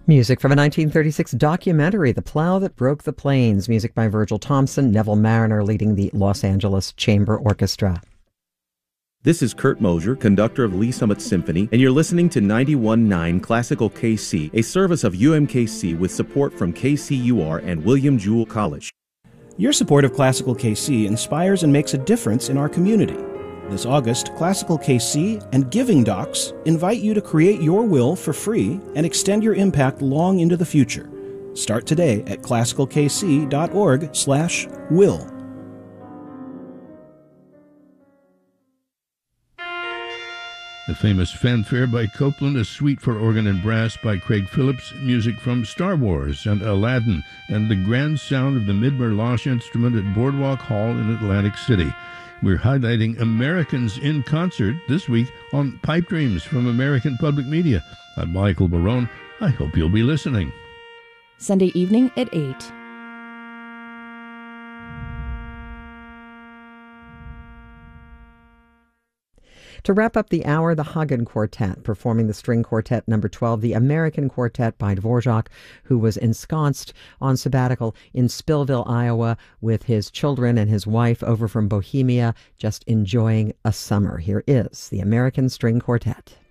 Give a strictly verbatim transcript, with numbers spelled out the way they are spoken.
Music from a nineteen thirty-six documentary, The Plow That Broke the Plains. Music by Virgil Thompson, Neville Mariner leading the Los Angeles Chamber Orchestra. This is Kurt Mosier, conductor of Lee Summit Symphony, and you're listening to ninety-one point nine Classical K C, a service of U M K C with support from K C U R and William Jewell College. Your support of Classical K C inspires and makes a difference in our community. This August, Classical K C and Giving Docs invite you to create your will for free and extend your impact long into the future. Start today at classical k c dot org slash will. The famous fanfare by Copland, a suite for organ and brass by Craig Phillips, music from Star Wars and Aladdin, and the grand sound of the Midmer-Losh instrument at Boardwalk Hall in Atlantic City. We're highlighting Americans in concert this week on Pipe Dreams from American Public Media. I'm Michael Barone. I hope you'll be listening. Sunday evening at eight. To wrap up the hour, the Hagen Quartet, performing the string quartet number twelve, the American Quartet by Dvorak, who was ensconced on sabbatical in Spillville, Iowa, with his children and his wife over from Bohemia, just enjoying a summer. Here is the American String Quartet.